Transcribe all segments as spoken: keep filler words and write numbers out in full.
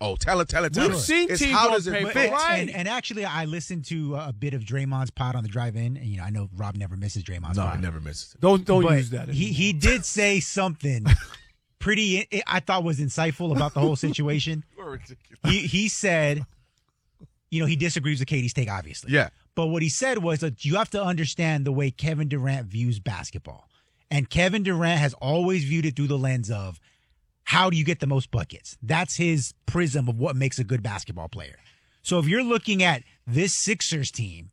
oh, tell it, tell it, tell We've it. seen it's teams how on does it paper, fit? right? And, and actually, I listened to a bit of Draymond's pod on the drive-in. And, you know, I know Rob never misses Draymond's No, pod. I never misses it. Don't don't But use that. He anymore. he did say something pretty, I thought was insightful about the whole situation. He he said, you know, he disagrees with Katie's take, obviously. Yeah. But what he said was that you have to understand the way Kevin Durant views basketball. And Kevin Durant has always viewed it through the lens of how do you get the most buckets? That's his prism of what makes a good basketball player. So if you're looking at this Sixers team,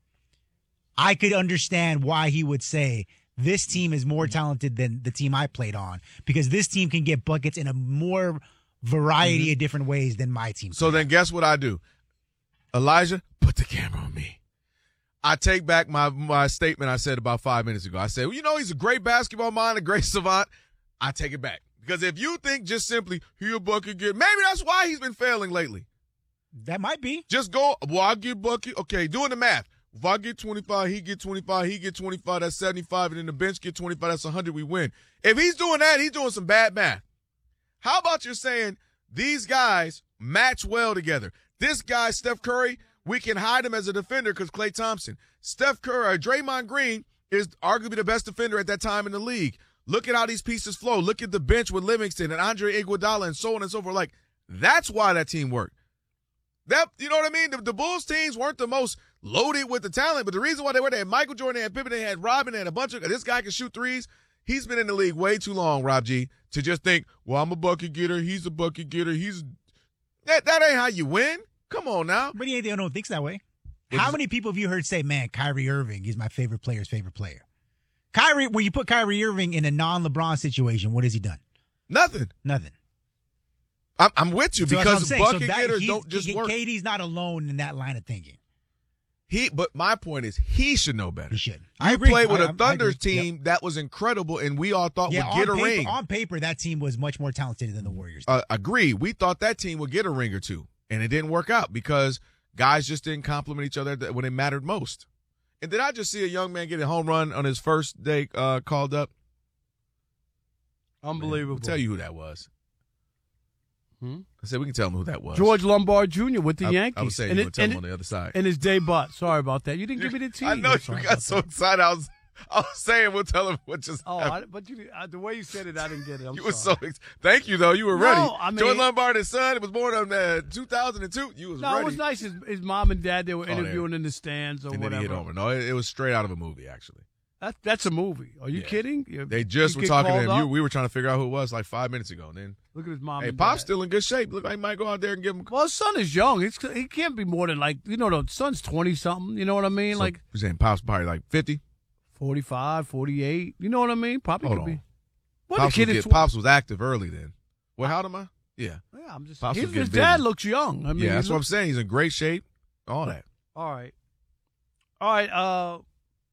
I could understand why he would say this team is more talented than the team I played on because this team can get buckets in a more variety mm-hmm. of different ways than my team. So then guess what I do? Elijah, put the camera on me. I take back my, my statement I said about five minutes ago. I said, well, you know, he's a great basketball mind, a great savant. I take it back. Because if you think just simply, he a bucket get, maybe that's why he's been failing lately. That might be. Just go, well, I get bucket. Okay, doing the math. If I get twenty-five, he get twenty-five, he get twenty-five, that's seventy-five, and then the bench get twenty-five, that's one hundred, we win. If he's doing that, he's doing some bad math. How about you're saying these guys match well together? This guy, Steph Curry, we can hide him as a defender because Klay Thompson. Steph Curry, or Draymond Green is arguably the best defender at that time in the league. Look at how these pieces flow. Look at the bench with Livingston and Andre Iguodala and so on and so forth. Like, that's why that team worked. That, you know what I mean? The, the Bulls teams weren't the most loaded with the talent, but the reason why they were, they had Michael Jordan, they had Pippen, they had Robin, they had a bunch of, this guy can shoot threes. He's been in the league way too long, Rob G, to just think, well, I'm a bucket getter, he's a bucket getter, he's, that, that ain't how you win. Come on now. But he don't think that way. How many people have you heard say, man, Kyrie Irving is my favorite player's favorite player? Kyrie, when you put Kyrie Irving in a non-LeBron situation, what has he done? Nothing. Nothing. I'm, I'm with you So because bucket so that, getters don't just he, work. Katie's not alone in that line of thinking. He, but my point is, he should know better. He should. You I agree. played with I, a Thunder I team yep. that was incredible, and we all thought yeah, would get a paper, ring. On paper, that team was much more talented than the Warriors. Uh, agree. We thought that team would get a ring or two, and it didn't work out because guys just didn't compliment each other when it mattered most. And did I just see a young man get a home run on his first day uh, called up? Unbelievable. I'll tell you who that was. Hmm? I said we can tell him who that was. George Lombard Junior with the I, Yankees. I was saying and you it, would tell him it, on the other side. And his debut. Sorry about that. You didn't give me the team. I know Sorry you got about so that. excited. I was, I was saying we'll tell him what just Oh, happened. I, but you, uh, the way you said it, I didn't get it. I'm You were sorry. so ex- thank you though. You were No, ready. I mean- George Lombard, his son, it was born in uh, two thousand two. You was No, ready. it was nice. His, his mom and dad, they were Oh, interviewing in the stands or and then whatever. he hit over. No, it, it was straight out of a movie actually. That, that's a movie. Are you Yeah. kidding? You- They just you were get talking to called him. You, up? we were trying to figure out who it was like five minutes ago. And then, Look at his mom hey, and Pop's dad. still in good shape. Look like he might go out there and give him. Well, his son is young. He's, he can't be more than like, you know, the son's twenty-something. You know what I mean? So, like you're saying Pop's probably like fifty. forty-five, forty-eight. You know what I mean? Probably Hold could on. be. What Pops, the kid was is get, Pops was active early then. Well, how old am I? Yeah. Yeah, I'm just. Pops His, was getting his dad busy. looks young. I mean, yeah, he that's what I'm looks- saying. He's in great shape. All that. All right. All right. Uh,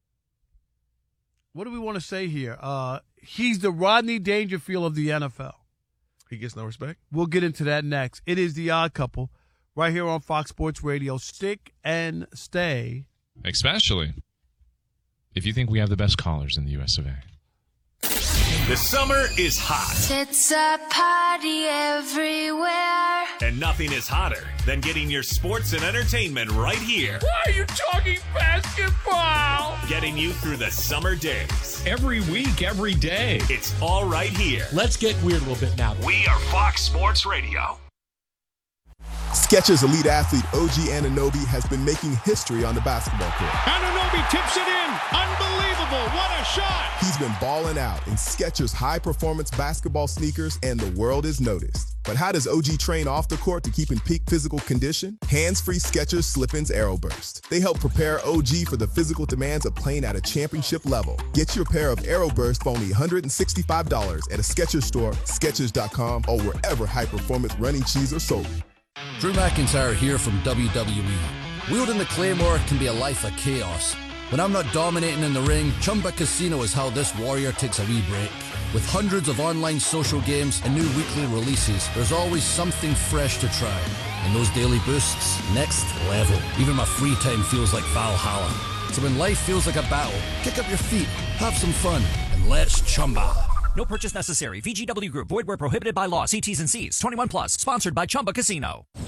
what do we want to say here? Uh, he's the Rodney Dangerfield of the N F L. He gets no respect. We'll get into that next. It is The Odd Couple right here on Fox Sports Radio. Stick and stay. Especially if you think we have the best callers in the U S of A. The summer is hot. It's a party everywhere. And nothing is hotter than getting your sports and entertainment right here. Why are you talking basketball? Getting you through the summer days. Every week, every day. It's all right here. Let's get weird a little bit now. We are Fox Sports Radio. Skechers elite athlete O G Anunoby has been making history on the basketball court. Anunoby tips it in. Unbelievable. What a shot. He's been balling out in Skechers high-performance basketball sneakers, and the world has noticed. But how does O G train off the court to keep in peak physical condition? Hands-free Skechers Slip-ins Aeroburst. They help prepare O G for the physical demands of playing at a championship level. Get your pair of Aeroburst for only one hundred sixty-five dollars at a Skechers store, Skechers dot com, or wherever high-performance running shoes are sold. Drew McIntyre here from W W E. Wielding the Claymore can be a life of chaos. When I'm not dominating in the ring, Chumba Casino is how this warrior takes a wee break. With hundreds of online social games and new weekly releases, there's always something fresh to try. And those daily boosts, next level. Even my free time feels like Valhalla. So when life feels like a battle, kick up your feet, have some fun, and let's Chumba. No purchase necessary. V G W Group. Void where prohibited by law. See T's and C's. twenty-one plus. Sponsored by Chumba Casino.